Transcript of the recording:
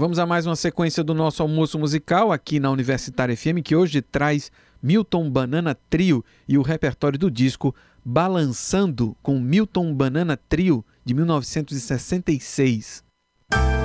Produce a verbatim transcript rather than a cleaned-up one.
Vamos a mais uma sequência do nosso almoço musical aqui na Universitária F M, que hoje traz Milton Banana Trio e o repertório do disco Balançando, com Milton Banana Trio, de mil novecentos e sessenta e seis.